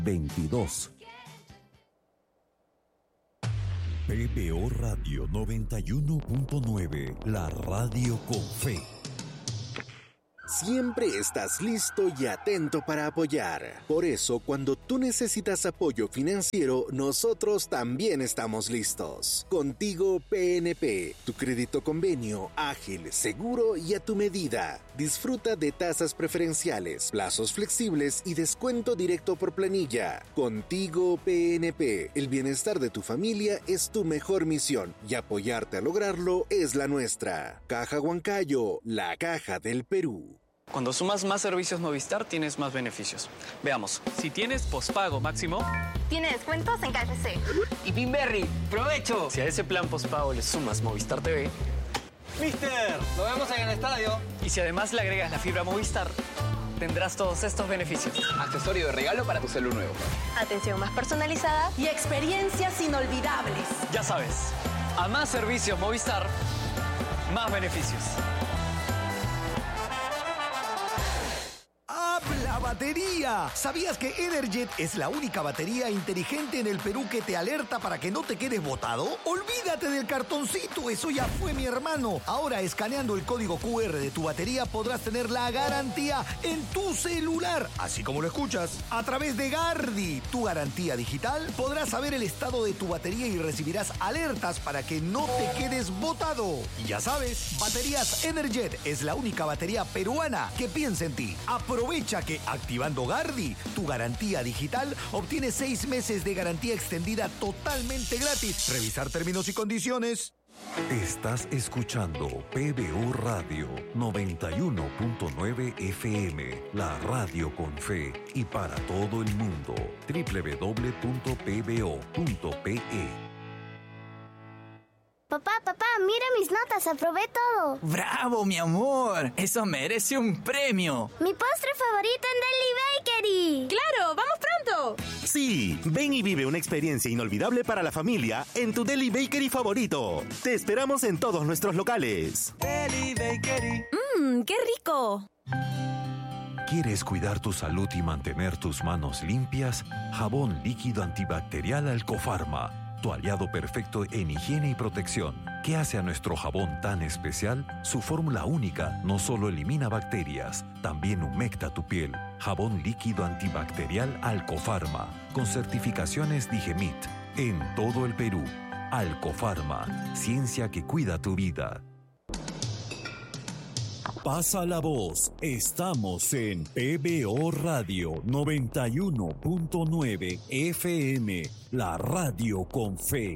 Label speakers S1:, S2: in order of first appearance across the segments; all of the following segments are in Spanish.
S1: 22. PBO Radio 91.9, la radio con fe.
S2: Siempre estás listo y atento para apoyar. Por eso, cuando tú necesitas apoyo financiero, nosotros también estamos listos. Contigo PNP, tu crédito convenio, ágil, seguro y a tu medida. Disfruta de tasas preferenciales, plazos flexibles y descuento directo por planilla. Contigo PNP, el bienestar de tu familia es tu mejor misión y apoyarte a lograrlo es la nuestra. Caja Huancayo, la caja del Perú.
S3: Cuando sumas más servicios Movistar, tienes más beneficios. Veamos, si tienes pospago máximo...
S4: Tiene descuentos en KFC.
S3: Y Pinberry, ¡provecho! Si a ese plan pospago le sumas Movistar TV...
S5: ¡Mister! ¡Nos vemos en el estadio!
S3: Y si además le agregas la fibra Movistar, tendrás todos estos beneficios.
S5: Accesorio de regalo para tu celu nuevo.
S4: Atención más personalizada
S6: y experiencias inolvidables.
S3: Ya sabes, a más servicios Movistar, más beneficios.
S7: ¡La batería! ¿Sabías que Energet es la única batería inteligente en el Perú que te alerta para que no te quedes botado? ¡Olvídate del cartoncito! ¡Eso ya fue, mi hermano! Ahora, escaneando el código QR de tu batería, podrás tener la garantía en tu celular. Así como lo escuchas. A través de Gardi, tu garantía digital, podrás saber el estado de tu batería y recibirás alertas para que no te quedes botado. Y ya sabes, Baterías Energet es la única batería peruana que piensa en ti. Aprovecha que activando Gardi, tu garantía digital, obtienes 6 meses de garantía extendida totalmente gratis. Revisar términos y condiciones.
S1: Estás escuchando PBO Radio 91.9 FM, la radio con fe y para todo el mundo. www.pbo.pe.
S8: Papá, mira mis notas, aprobé todo.
S9: ¡Bravo, mi amor! ¡Eso merece un premio!
S8: ¡Mi postre favorito en Deli Bakery!
S6: ¡Claro! ¡Vamos pronto!
S10: Sí, ven y vive una experiencia inolvidable para la familia en tu Deli Bakery favorito. Te esperamos en todos nuestros locales.
S5: Deli Bakery.
S6: ¡Qué rico!
S1: ¿Quieres cuidar tu salud y mantener tus manos limpias? Jabón líquido antibacterial Alcofarma, tu aliado perfecto en higiene y protección. ¿Qué hace a nuestro jabón tan especial? Su fórmula única no solo elimina bacterias, también humecta tu piel. Jabón líquido antibacterial Alcofarma, con certificaciones Digemit, en todo el Perú. Alcofarma, ciencia que cuida tu vida. Pasa la voz. Estamos en PBO Radio 91.9 FM, la radio con fe.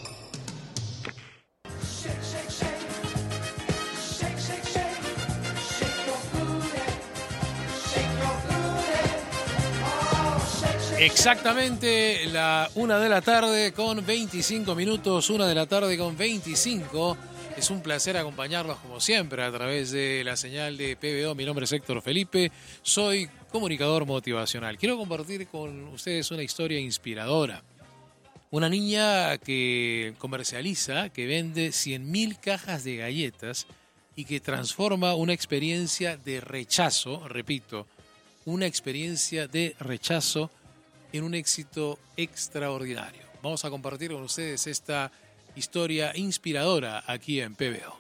S11: Exactamente la 1 de la tarde con 25 minutos, 1 de la tarde con 25. Es un placer acompañarlos como siempre a través de la señal de PBO. Mi nombre es Héctor Felipe, soy comunicador motivacional. Quiero compartir con ustedes una historia inspiradora. Una niña que comercializa, que vende 100.000 cajas de galletas y que transforma una experiencia de rechazo, repito, una experiencia de rechazo en un éxito extraordinario. Vamos a compartir con ustedes esta historia inspiradora aquí en PBO.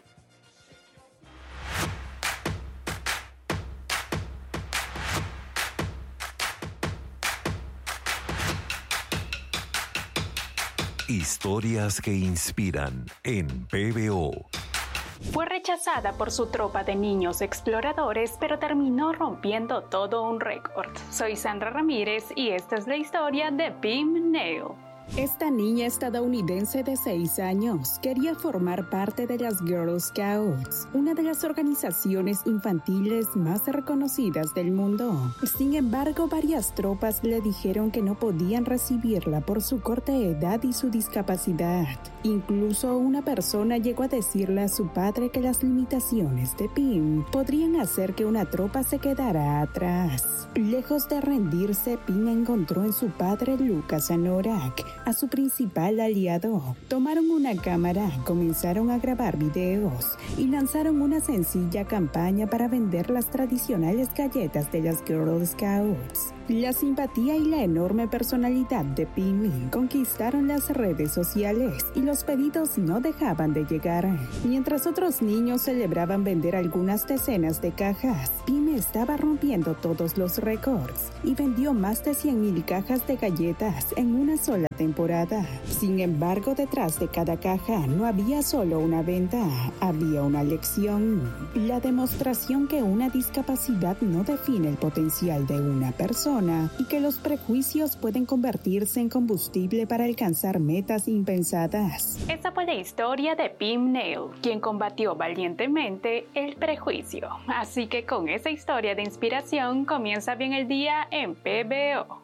S1: Historias que inspiran en PBO.
S12: Fue rechazada por su tropa de niños exploradores, pero terminó rompiendo todo un récord. Soy Sandra Ramírez y esta es la historia de Pim Neil.
S13: Esta niña estadounidense de 6 años quería formar parte de las Girl Scouts, una de las organizaciones infantiles más reconocidas del mundo. Sin embargo, varias tropas le dijeron que no podían recibirla por su corta edad y su discapacidad. Incluso una persona llegó a decirle a su padre que las limitaciones de Pim podrían hacer que una tropa se quedara atrás. Lejos de rendirse, Pim encontró en su padre Lucas Anorak a su principal aliado. Tomaron una cámara, comenzaron a grabar videos y lanzaron una sencilla campaña para vender las tradicionales galletas de las Girl Scouts. La simpatía y la enorme personalidad de Pim conquistaron las redes sociales y los pedidos no dejaban de llegar. Mientras otros niños celebraban vender algunas decenas de cajas, Pim estaba rompiendo todos los récords y vendió más de 100,000 cajas de galletas en una sola temporada. Sin embargo, detrás de cada caja no había solo una venta, había una lección. La demostración que una discapacidad no define el potencial de una persona y que los prejuicios pueden convertirse en combustible para alcanzar metas impensadas.
S12: Esta fue la historia de Pim Nail, quien combatió valientemente el prejuicio. Así que con esa historia de inspiración comienza bien el día en PBO.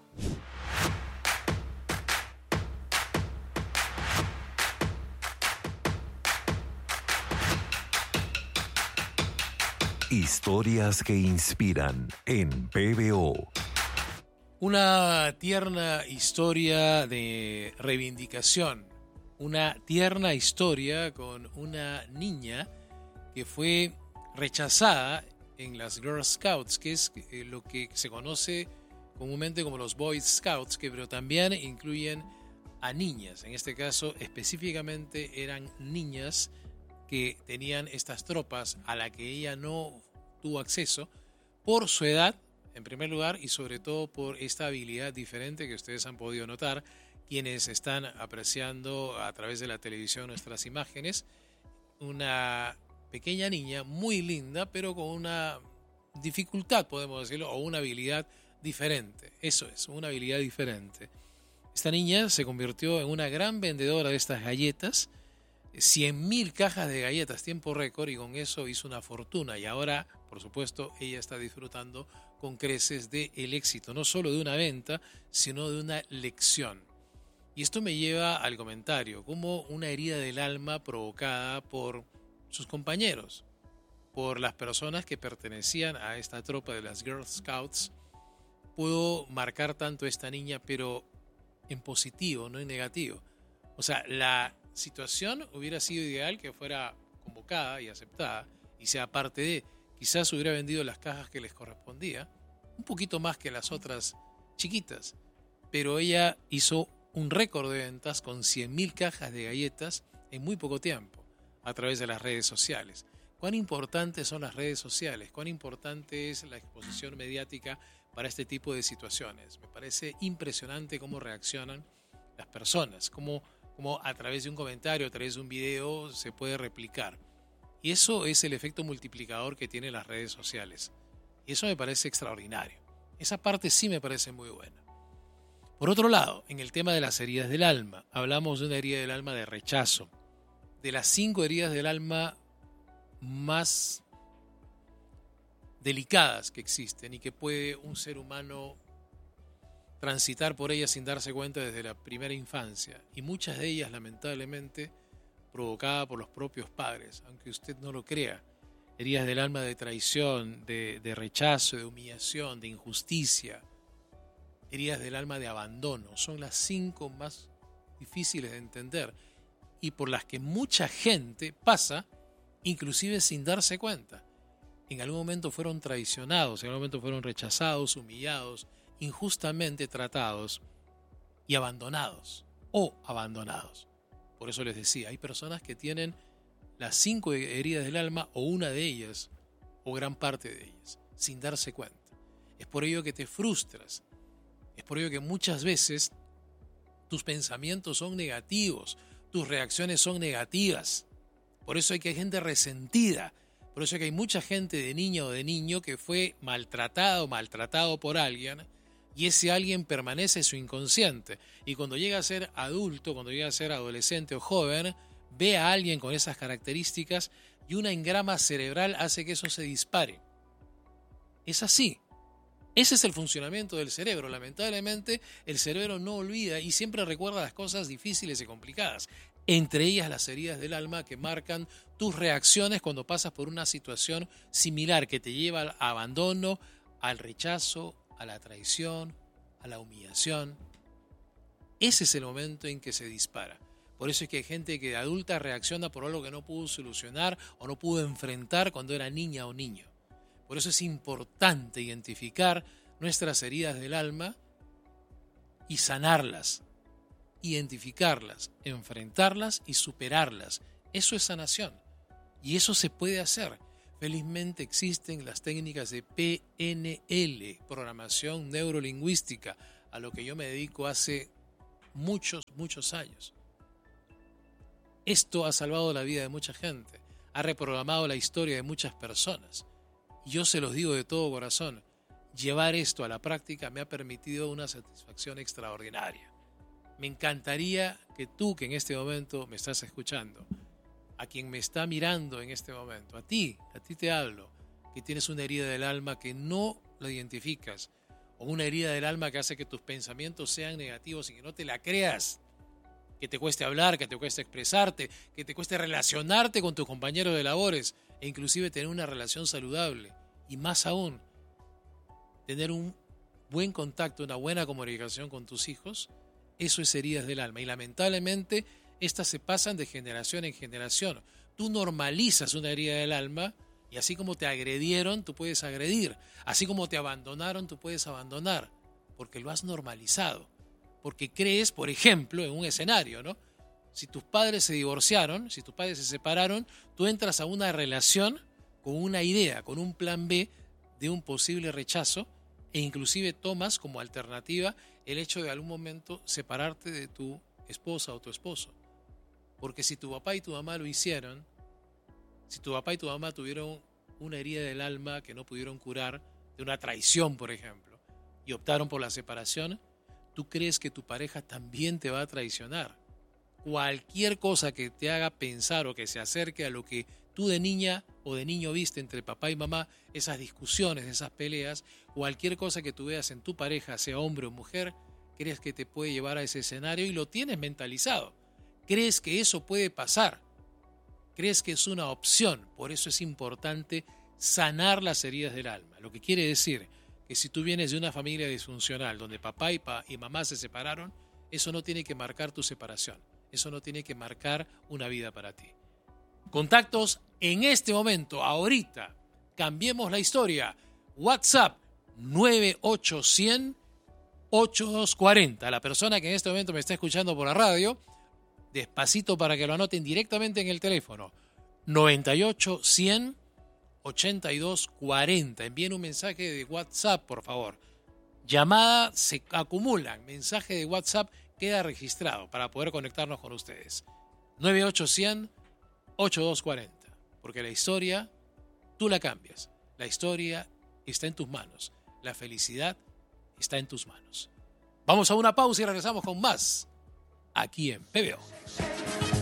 S1: Historias que inspiran en PBO.
S11: Una tierna historia de reivindicación, una tierna historia con una niña que fue rechazada en las Girl Scouts, que es lo que se conoce comúnmente como los Boy Scouts, pero también incluyen a niñas. En este caso específicamente eran niñas que tenían estas tropas a la que ella no tuvo acceso por su edad, en primer lugar, y sobre todo por esta habilidad diferente que ustedes han podido notar, quienes están apreciando a través de la televisión nuestras imágenes. Una pequeña niña muy linda, pero con una dificultad, podemos decirlo, o una habilidad diferente. Eso es, una habilidad diferente. Esta niña se convirtió en una gran vendedora de estas galletas, 100,000 cajas de galletas, tiempo récord, y con eso hizo una fortuna. Y ahora, por supuesto, ella está disfrutando con creces del éxito, no solo de una venta, sino de una lección. Y esto me lleva al comentario, como una herida del alma provocada por sus compañeros, por las personas que pertenecían a esta tropa de las Girl Scouts, pudo marcar tanto a esta niña, pero en positivo, no en negativo. O sea, la situación hubiera sido ideal que fuera convocada y aceptada y sea parte de, quizás hubiera vendido las cajas que les correspondía, un poquito más que las otras chiquitas, pero ella hizo un récord de ventas con 100,000 cajas de galletas en muy poco tiempo a través de las redes sociales. ¿Cuán importantes son las redes sociales? ¿Cuán importante es la exposición mediática para este tipo de situaciones? Me parece impresionante cómo reaccionan las personas, cómo a través de un comentario, a través de un video se puede replicar. Y eso es el efecto multiplicador que tienen las redes sociales. Y eso me parece extraordinario. Esa parte sí me parece muy buena. Por otro lado, en el tema de las heridas del alma, hablamos de una herida del alma de rechazo. De las 5 heridas del alma más delicadas que existen y que puede un ser humano transitar por ellas sin darse cuenta desde la primera infancia, y muchas de ellas lamentablemente provocadas por los propios padres, aunque usted no lo crea. Heridas del alma de traición, de rechazo, de humillación, de injusticia. Heridas del alma de abandono. Son las 5 más difíciles de entender y por las que mucha gente pasa, inclusive sin darse cuenta. En algún momento fueron traicionados, en algún momento fueron rechazados, humillados, injustamente tratados y abandonados o abandonados. Por eso les decía, hay personas que tienen las 5 heridas del alma o una de ellas o gran parte de ellas sin darse cuenta. Es por ello que te frustras, es por ello que muchas veces tus pensamientos son negativos, tus reacciones son negativas. Por eso hay que hay gente resentida, por eso hay que hay mucha gente de niña o de niño que fue maltratado por alguien, y ese alguien permanece en su inconsciente. Y cuando llega a ser adulto, cuando llega a ser adolescente o joven, ve a alguien con esas características y una engrama cerebral hace que eso se dispare. Es así. Ese es el funcionamiento del cerebro. Lamentablemente, el cerebro no olvida y siempre recuerda las cosas difíciles y complicadas. Entre ellas las heridas del alma que marcan tus reacciones cuando pasas por una situación similar que te lleva al abandono, al rechazo, a la traición, a la humillación. ese es el momento en que se dispara. Por eso es que hay gente que de adulta reacciona por algo que no pudo solucionar o no pudo enfrentar cuando era niña o niño. Por eso es importante identificar nuestras heridas del alma y sanarlas, identificarlas, enfrentarlas y superarlas. Eso es sanación. Y eso se puede hacer. Felizmente existen las técnicas de PNL, programación neurolingüística, a lo que yo me dedico hace muchos años. Esto ha salvado la vida de mucha gente, ha reprogramado la historia de muchas personas. Y yo se los digo de todo corazón, llevar esto a la práctica me ha permitido una satisfacción extraordinaria. Me encantaría que tú, que en este momento me estás escuchando, a quien me está mirando en este momento, a ti te hablo, que tienes una herida del alma que no la identificas, o una herida del alma que hace que tus pensamientos sean negativos y que no te la creas, que te cueste hablar, que te cueste expresarte, que te cueste relacionarte con tus compañeros de labores e inclusive tener una relación saludable. Y más aún, tener un buen contacto, una buena comunicación con tus hijos, eso es heridas del alma. Y lamentablemente, estas se pasan de generación en generación. Tú normalizas una herida del alma y así como te agredieron, tú puedes agredir. Así como te abandonaron, tú puedes abandonar, porque lo has normalizado. Porque crees, por ejemplo, en un escenario, ¿no? Si tus padres se divorciaron, si tus padres se separaron, tú entras a una relación con una idea, con un plan B de un posible rechazo e inclusive tomas como alternativa el hecho de algún momento separarte de tu esposa o tu esposo. Porque si tu papá y tu mamá lo hicieron, si tu papá y tu mamá tuvieron una herida del alma que no pudieron curar, de una traición, por ejemplo, y optaron por la separación, tú crees que tu pareja también te va a traicionar. Cualquier cosa que te haga pensar o que se acerque a lo que tú de niña o de niño viste entre papá y mamá, esas discusiones, esas peleas, cualquier cosa que tú veas en tu pareja, sea hombre o mujer, crees que te puede llevar a ese escenario y lo tienes mentalizado. Crees que eso puede pasar. Crees que es una opción. Por eso es importante sanar las heridas del alma. Lo que quiere decir que si tú vienes de una familia disfuncional donde papá y mamá se separaron, eso no tiene que marcar tu separación. Eso no tiene que marcar una vida para ti. Contactos en este momento, ahorita. Cambiemos la historia. WhatsApp 9800-8240. La persona que en este momento me está escuchando por la radio, despacito para que lo anoten directamente en el teléfono. 98-100-8240. Envíen un mensaje de WhatsApp, por favor. Llamadas se acumulan. Mensaje de WhatsApp queda registrado para poder conectarnos con ustedes. 98-100-8240. Porque la historia, tú la cambias. La historia está en tus manos. La felicidad está en tus manos. Vamos a una pausa y regresamos con más aquí en PBO.